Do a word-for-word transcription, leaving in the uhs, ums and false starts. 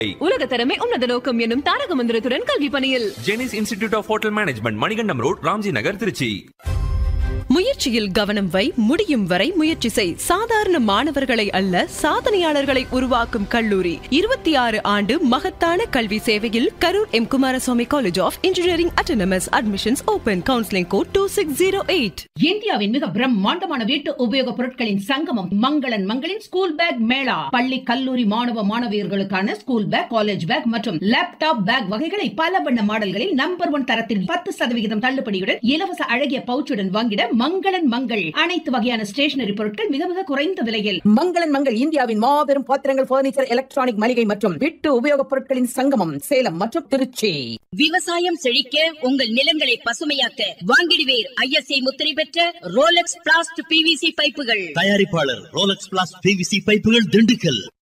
உலக தரமே உன்னத நோக்கம் என்னும் தாரக மந்திரத்துடன் கல்வி பணியில் Jenneys institute of hotel management, Manikandam road, Ramji நகர், திருச்சி. முயற்சியில் கவனம் வை, முடியும் வரை முயற்சி செய். சாதாரண மாணவர்களை அல்ல, சாதனையாளர்களை உருவாக்கும் கல்லூரி. இருபத்தி ஆறு ஆண்டு மகத்தான கல்வி சேவையில் Karur M Kumaraswamy college of engineering autonomous. Admissions open. Counselling code two six zero eight. இந்தியாவின் மிக பிரம்மாண்டமான வீட்டு உபயோக பொருட்களின் சங்கமம் மங்களன் மங்களின் ஸ்கூல் பேக் மேளா. பள்ளி கல்லூரி மாணவ மாணவியர்களுக்கான ஸ்கூல் பேக், காலேஜ் பேக் மற்றும் லேப்டாப் பேக் வகைகளை பல வண்ண மாடல்களில் நம்பர் ஒன் தரத்தில் பத்து சதவிகிதம் தள்ளுபடியுடன் இலவச அழகிய பவுச்சுடன் வாங்கிட மங்களன் மங்கள். அனைத்து வகையான ஸ்டேஷனரி பொருட்கள் மிக மிக குறைந்த விலையில். மங்களன் மங்கள் இந்தியாவின் மாபெரும் பாத்திரங்கள், பர்னிச்சர், எலக்ட்ரானிக் மளிகை மற்றும் வீட்டு உபயோகப் பொருட்களின் சங்கமம் சேலம் மற்றும் திருச்சி. விவசாயம் செழிக்க உங்கள் நிலங்களை பசுமையாக்க வாங்கிடுவேர் ஐஎஸ்ஐ முத்திரை பெற்ற ரோலக்ஸ் பிளாஸ்ட் பிவிசி பைப்புகள். தயாரிப்பாளர் ரோலக்ஸ் பிளாஸ்ட் பிவிசி பைப்புகள், திண்டுக்கல்.